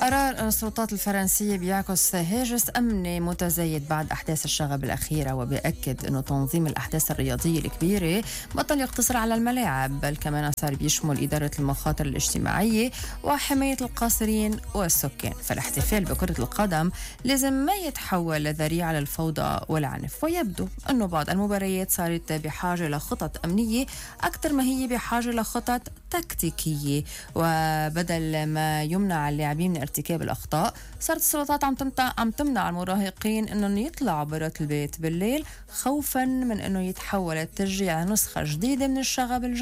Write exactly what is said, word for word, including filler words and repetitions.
قرار السلطات الفرنسية بيعكس هاجس أمني متزايد بعد أحداث الشغب الأخيرة، وبيأكد أنه تنظيم الأحداث الرياضية الكبيرة بطل يقتصر على الملاعب، بل كمان صار بيشمل إدارة المخاطر الاجتماعية وحماية القاصرين والسكان. فالاحتفال بكرة القدم لازم ما يتحول لذريعة للفوضى والعنف، ويبدو أنه بعض المباريات صارت بحاجة لخطط أمنية أكثر ما هي بحاجة لخطط تكتيكية. وبدل ما يمنع اللاعبين من ارتكاب الأخطاء، صارت السلطات عم تمنع عم تمنع المراهقين إنهم يطلعوا برات البيت بالليل خوفا من إنه يتحول التشجيع نسخة جديدة من الشغب الجماعي.